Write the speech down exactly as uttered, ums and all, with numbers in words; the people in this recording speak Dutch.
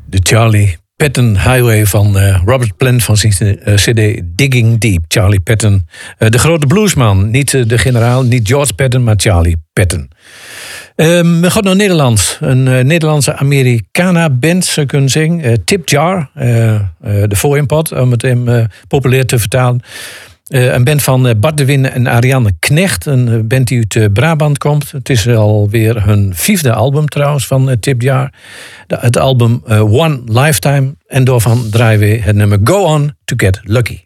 De Charlie Patton Highway van uh, Robert Plant van zijn uh, cd Digging Deep. Charlie Patton, uh, de grote bluesman. Niet uh, de generaal, niet George Patton, maar Charlie Patton. Um, we gaan naar Nederland. Een uh, Nederlandse Americana-band, zou kunnen zeggen. Uh, Tip Jar, uh, uh, de voorinpot, om het hem uh, populair te vertalen. Uh, een band van uh, Bart de Win en Ariane Knecht. Een band die uit uh, Brabant komt. Het is alweer hun vijfde album trouwens van uh, Tip Jar. De, het album uh, One Lifetime. En daarvan draaien we het nummer Go On To Get Lucky.